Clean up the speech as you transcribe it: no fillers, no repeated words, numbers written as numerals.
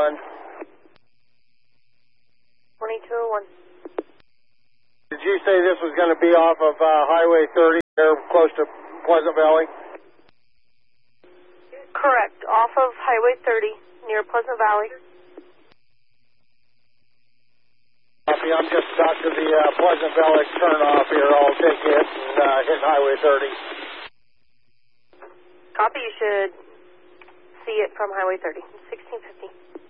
2201. Did you say this was going to be off of Highway 30 there close to Pleasant Valley? Correct. Off of Highway 30 near Pleasant Valley. Copy. I'm just about to the Pleasant Valley turnoff here. I'll take it and hit Highway 30. Copy. You should see it from Highway 30. 1650.